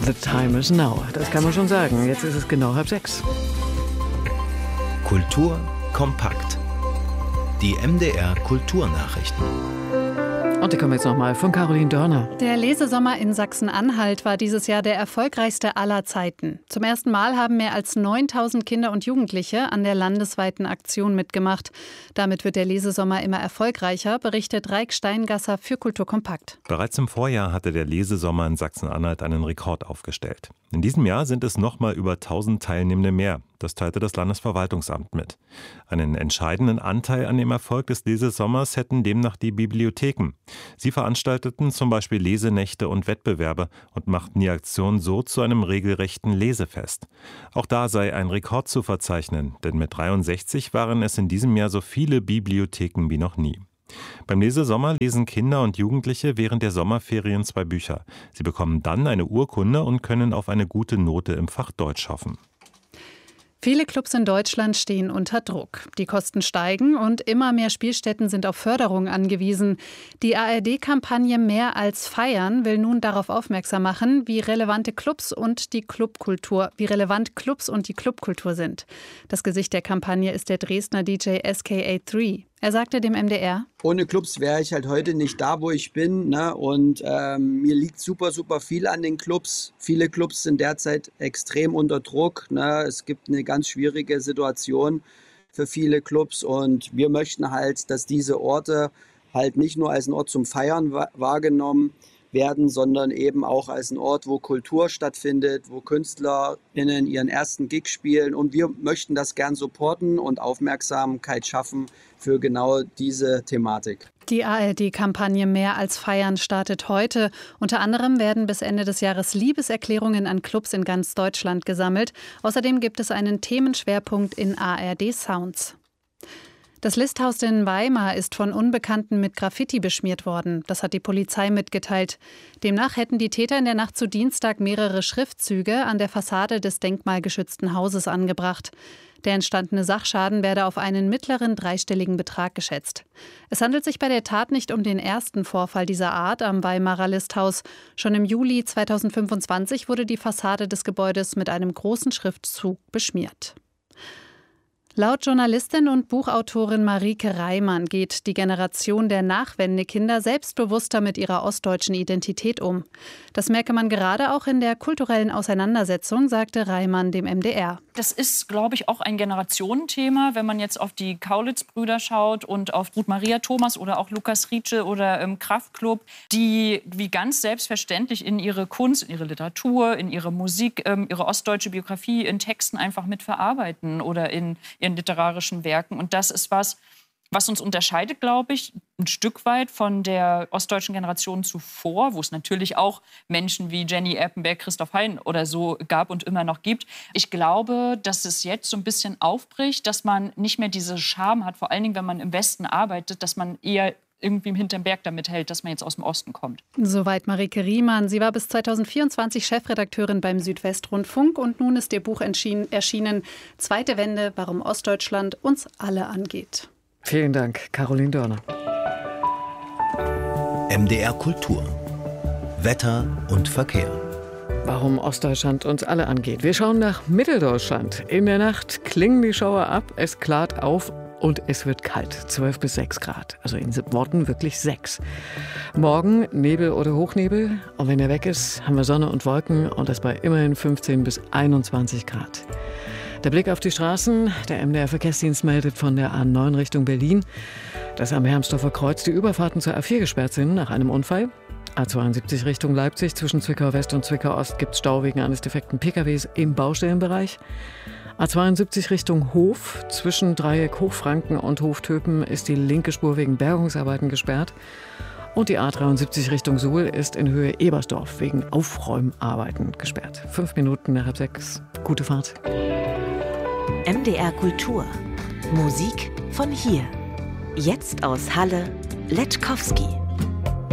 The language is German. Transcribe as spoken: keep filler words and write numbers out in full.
The time is now. Das kann man schon sagen. Jetzt ist es genau halb sechs. Kultur kompakt. Die M D R Kulturnachrichten. Und die kommen jetzt nochmal von Caroline Dörner. Der Lesesommer in Sachsen-Anhalt war dieses Jahr der erfolgreichste aller Zeiten. Zum ersten Mal haben mehr als neuntausend Kinder und Jugendliche an der landesweiten Aktion mitgemacht. Damit wird der Lesesommer immer erfolgreicher, berichtet Reik Steingasser für Kultur kompakt. Bereits im Vorjahr hatte der Lesesommer in Sachsen-Anhalt einen Rekord aufgestellt. In diesem Jahr sind es nochmal über tausend Teilnehmende mehr. Das teilte das Landesverwaltungsamt mit. Einen entscheidenden Anteil an dem Erfolg des Lesesommers hätten demnach die Bibliotheken. Sie veranstalteten zum Beispiel Lesenächte und Wettbewerbe und machten die Aktion so zu einem regelrechten Lesefest. Auch da sei ein Rekord zu verzeichnen, denn mit dreiundsechzig waren es in diesem Jahr so viele Bibliotheken wie noch nie. Beim Lesesommer lesen Kinder und Jugendliche während der Sommerferien zwei Bücher. Sie bekommen dann eine Urkunde und können auf eine gute Note im Fach Deutsch hoffen. Viele Clubs in Deutschland stehen unter Druck. Die Kosten steigen und immer mehr Spielstätten sind auf Förderung angewiesen. Die A R D-Kampagne Mehr als Feiern will nun darauf aufmerksam machen, wie relevante Clubs und die Clubkultur, wie relevant Clubs und die Clubkultur sind. Das Gesicht der Kampagne ist der Dresdner D J S K A drei. Er sagte dem M D R: Ohne Clubs wäre ich halt heute nicht da, wo ich bin. Ne? Und ähm, mir liegt super, super viel an den Clubs. Viele Clubs sind derzeit extrem unter Druck. Ne? Es gibt eine ganz schwierige Situation für viele Clubs. Und wir möchten halt, dass diese Orte halt nicht nur als ein Ort zum Feiern wa- wahrgenommen werden, sondern eben auch als ein Ort, wo Kultur stattfindet, wo KünstlerInnen ihren ersten Gig spielen. Und wir möchten das gern supporten und Aufmerksamkeit schaffen für genau diese Thematik. Die A R D-Kampagne Mehr als Feiern startet heute. Unter anderem werden bis Ende des Jahres Liebeserklärungen an Clubs in ganz Deutschland gesammelt. Außerdem gibt es einen Themenschwerpunkt in A R D Sounds. Das Listhaus in Weimar ist von Unbekannten mit Graffiti beschmiert worden. Das hat die Polizei mitgeteilt. Demnach hätten die Täter in der Nacht zu Dienstag mehrere Schriftzüge an der Fassade des denkmalgeschützten Hauses angebracht. Der entstandene Sachschaden werde auf einen mittleren dreistelligen Betrag geschätzt. Es handelt sich bei der Tat nicht um den ersten Vorfall dieser Art am Weimarer Listhaus. Schon im Juli zweitausendfünfundzwanzig wurde die Fassade des Gebäudes mit einem großen Schriftzug beschmiert. Laut Journalistin und Buchautorin Marieke Reimann geht die Generation der Nachwendekinder selbstbewusster mit ihrer ostdeutschen Identität um. Das merke man gerade auch in der kulturellen Auseinandersetzung, sagte Reimann dem M D R. Das ist, glaube ich, auch ein Generationenthema, wenn man jetzt auf die Kaulitz-Brüder schaut und auf Ruth Maria Thomas oder auch Lukas Rietsche oder im Kraftklub, die wie ganz selbstverständlich in ihre Kunst, in ihre Literatur, in ihre Musik, ähm, ihre ostdeutsche Biografie in Texten einfach mitverarbeiten oder in ihren literarischen Werken. Und das ist was, was uns unterscheidet, glaube ich, ein Stück weit von der ostdeutschen Generation zuvor, wo es natürlich auch Menschen wie Jenny Erpenberg, Christoph Hein oder so gab und immer noch gibt. Ich glaube, dass es jetzt so ein bisschen aufbricht, dass man nicht mehr diese Scham hat, vor allen Dingen, wenn man im Westen arbeitet, dass man eher irgendwie hinterm Berg damit hält, dass man jetzt aus dem Osten kommt. Soweit Marieke Riemann. Sie war bis zweitausendvierundzwanzig Chefredakteurin beim Südwestrundfunk und nun ist ihr Buch erschienen, Zweite Wende, warum Ostdeutschland uns alle angeht. Vielen Dank, Caroline Dörner. M D R Kultur. Wetter und Verkehr. Warum Ostdeutschland uns alle angeht. Wir schauen nach Mitteldeutschland. In der Nacht klingen die Schauer ab, es klart auf und es wird kalt. zwölf bis sechs Grad. Also in Worten wirklich sechs. Morgen Nebel oder Hochnebel. Und wenn er weg ist, haben wir Sonne und Wolken und das bei immerhin fünfzehn bis einundzwanzig Grad. Der Blick auf die Straßen. Der M D R-Verkehrsdienst meldet von der A neun Richtung Berlin, dass am Hermsdorfer Kreuz die Überfahrten zur A vier gesperrt sind nach einem Unfall. A zweiundsiebzig Richtung Leipzig zwischen Zwickau West und Zwickau Ost gibt es Stau wegen eines defekten P K Ws im Baustellenbereich. A zweiundsiebzig Richtung Hof zwischen Dreieck Hochfranken und Hoftöpen ist die linke Spur wegen Bergungsarbeiten gesperrt. Und die A dreiundsiebzig Richtung Suhl ist in Höhe Ebersdorf wegen Aufräumarbeiten gesperrt. Fünf Minuten nach halb sechs. Gute Fahrt. M D R Kultur. Musik von hier. Jetzt aus Halle, Letschkowski.